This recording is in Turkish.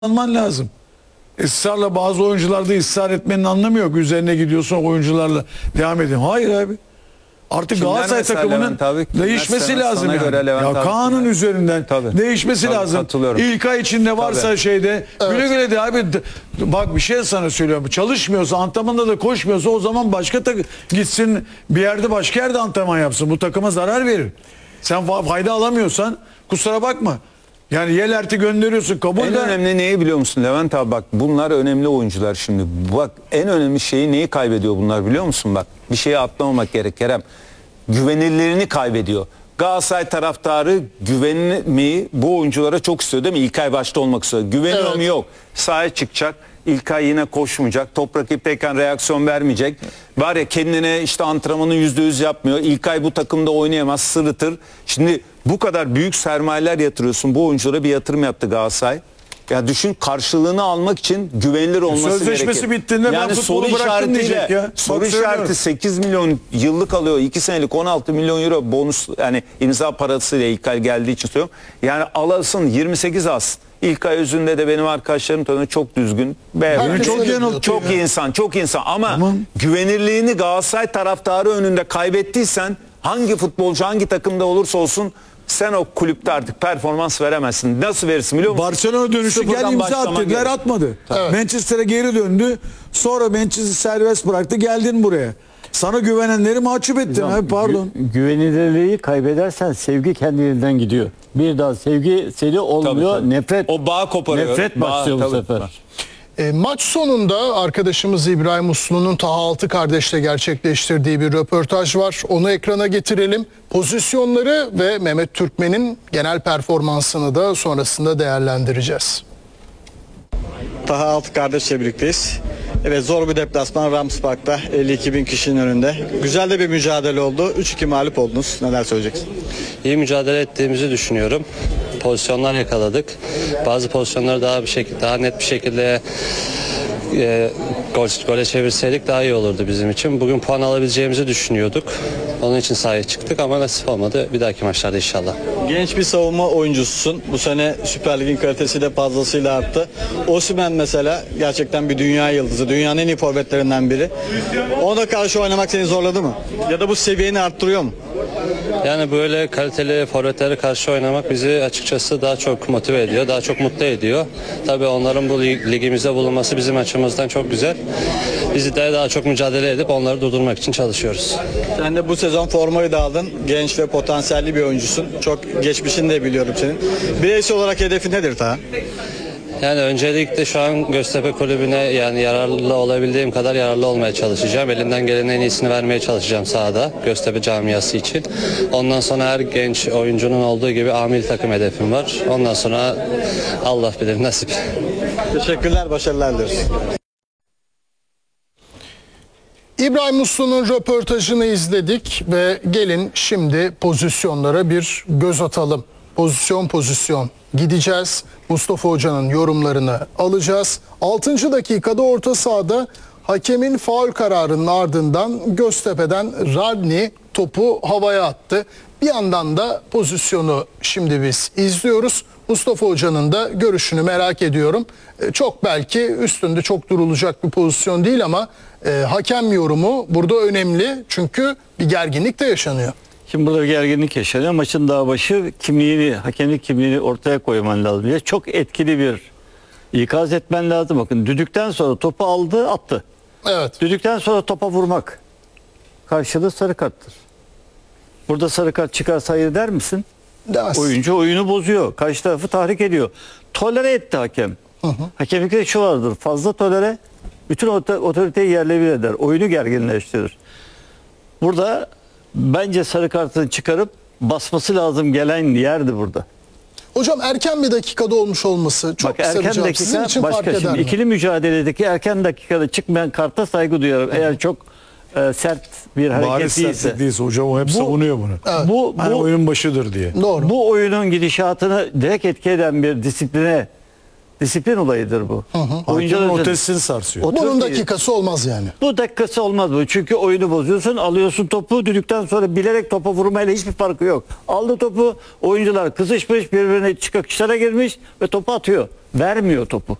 alman lazım. Israrla bazı oyuncularda ısrar etmenin anlamı yok. Üzerine gidiyorsun oyuncularla devam edin. Hayır abi. Artık Kimler Galatasaray mesela takımının Levent abi? Kimler değişmesi sana lazım yani. göre Levent Ya abi? Kaan'ın üzerinden değişmesi Tabii, lazım. katılıyorum. İlkay içinde varsa Tabii. şeyde güle güle de abi, bak bir şey sana söylüyorum. Çalışmıyorsa, antrenmanda da koşmuyorsa o zaman başka gitsin bir yerde, başka yerde antrenman yapsın. Bu takıma zarar verir. Sen fayda alamıyorsan kusura bakma. Yani Yelert'i gönderiyorsun, kabul En de. önemli neyi biliyor musun Levent abi? Bak bunlar önemli oyuncular şimdi. Bak en önemli şeyi neyi kaybediyor bunlar biliyor musun? Bak bir şeye atlamamak gerek Kerem. Güvenilirliğini kaybediyor. Galatasaray taraftarı güvenmeyi bu oyunculara çok istiyor değil mi? İlkay başta olmak istiyor. Güveniyor mu? Yok. Sahaya çıkacak. İlkay yine koşmayacak. Top rakipteyken reaksiyon vermeyecek. Var ya kendine işte antrenmanı %100 yapmıyor. İlkay bu takımda oynayamaz. Sırıtır. Şimdi bu kadar büyük sermayeler yatırıyorsun. Bu oyunculara bir yatırım yaptı Galatasaray. Ya düşün, karşılığını almak için güvenilir olması gerekir. Sözleşmesi bittiğinde ben futbolu bıraktım diyecek ya. Soru işareti 8 milyon yıllık alıyor. 2 senelik 16 milyon euro bonus, yani imza parasıyla İlkay geldiği için söylüyorum. Yani alasın 28 az. İlkay özünde de benim arkadaşlarım tanıyor, çok düzgün. Çok iyi insan, çok insan ama güvenirliğini Galatasaray taraftarı önünde kaybettiysen hangi futbolcu hangi takımda olursa olsun sen o kulüpte artık performans veremezsin. Nasıl verirsin biliyor musun? Barcelona dönüşü Sıfırdan gel imza başlaman at dediler, gerek. atmadı. Evet. Manchester'a geri döndü. Sonra Manchester'ı serbest bıraktı, geldin buraya. Sana güvenenleri mahcup ettin. Abi, pardon. Güvenilirliği kaybedersen sevgi kendiliğinden gidiyor. Bir daha sevgi seni olmuyor. Tabii. Nefret. O bağ koparıyor. Nefret başlıyor bu sefer. Maç sonunda arkadaşımız İbrahim Uslu'nun Taha Altı kardeşle gerçekleştirdiği bir röportaj var. Onu ekrana getirelim. Pozisyonları ve Mehmet Türkmen'in genel performansını da sonrasında değerlendireceğiz. Taha Altı kardeşle birlikteyiz. Evet, zor bir deplasman Rams Park'ta 52 bin kişinin önünde. Güzel de bir mücadele oldu. 3-2 mağlup oldunuz. Neler söyleyeceksin? İyi mücadele ettiğimizi düşünüyorum. Pozisyonlar yakaladık. Bazı pozisyonları daha net bir şekilde gole çevirseydik daha iyi olurdu bizim için. Bugün puan alabileceğimizi düşünüyorduk. Onun için sahaya çıktık ama nasip olmadı. Bir dahaki maçlarda inşallah. Genç bir savunma oyuncususun. Bu sene Süper Lig'in kalitesi de fazlasıyla arttı. Osimhen mesela gerçekten bir dünya yıldızı. Dünyanın en iyi forvetlerinden biri. Ona karşı oynamak seni zorladı mı? Ya da bu seviyeni arttırıyor mu? Yani böyle kaliteli forvetlere karşı oynamak bizi açıkçası daha çok motive ediyor, daha çok mutlu ediyor. Tabii onların bu ligimizde bulunması bizim açımızdan çok güzel. Biz de daha çok mücadele edip onları durdurmak için çalışıyoruz. Sen de bu sezon formayı da aldın. Genç ve potansiyelli bir oyuncusun. Çok geçmişini de biliyorum senin. Bireysel olarak hedefi nedir Taha? Yani öncelikle şu an Göztepe Kulübü'ne yani yararlı olabildiğim kadar yararlı olmaya çalışacağım. Elimden gelenin en iyisini vermeye çalışacağım sahada Göztepe camiası için. Ondan sonra her genç oyuncunun olduğu gibi amil takım hedefim var. Ondan sonra Allah bilir, nasip. Teşekkürler, başarılar diliyoruz. İbrahim Uslu'nun röportajını izledik ve gelin şimdi pozisyonlara bir göz atalım. Pozisyon gideceğiz. Mustafa Hoca'nın yorumlarını alacağız. 6. dakikada orta sahada hakemin faul kararının ardından Göztepe'den Radni topu havaya attı. Bir yandan da pozisyonu şimdi biz izliyoruz. Mustafa Hoca'nın da görüşünü merak ediyorum. Çok belki üstünde çok durulacak bir pozisyon değil ama hakem yorumu burada önemli. Çünkü bir gerginlik de yaşanıyor. Şimdi burada bir gerginlik yaşanıyor. Maçın daha başı kimliğini, hakemlik kimliğini ortaya koyman lazım diye. Çok etkili bir ikaz etmen lazım. Bakın düdükten sonra topu aldı, attı. Evet. Düdükten sonra topa vurmak karşılığı sarı karttır. Burada sarı kart çıkarsa hayır der misin? Demez. Oyuncu oyunu bozuyor. Karşı tarafı tahrik ediyor. Tolere etti hakem. Hakemlikte şu vardır. Fazla tolere bütün otoriteyi yerle bir eder. Oyunu gerginleştirir. Burada bence sarı kartını çıkarıp basması lazım gelen yerdi burada. Hocam erken bir dakikada olmuş olması çok kısa bir cevap. Sizin için fark başka. eder Şimdi mi? ikili mücadeledeki erken dakikada çıkmayan karta saygı duyarım. Eğer çok sert bir hareket Bariz sertlik değilse hocam o hep savunuyor bunu. Evet. Bu Hani oyunun başıdır diye. Doğru. Bu oyunun gidişatını direkt etki eden bir disiplin olayıdır bu. Oyuncunun otesini sarsıyor. Bunun dakikası olmaz yani. Bu dakikası olmaz bu. Çünkü oyunu bozuyorsun, alıyorsun topu, düdükten sonra bilerek topa vurmayla hiçbir farkı yok. Aldı topu, oyuncular kızışmış, birbirine çıkışlara girmiş ve topu atıyor. vermiyor topu.